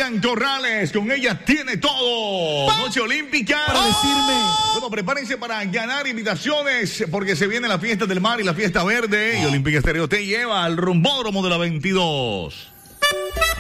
Miriam Corrales, con ella tiene todo. Noche olímpica. Para decirme. Bueno, prepárense para ganar invitaciones, porque se viene la fiesta del mar y la fiesta verde. Y Olímpica Estéreo te lleva al rumbódromo de la 22.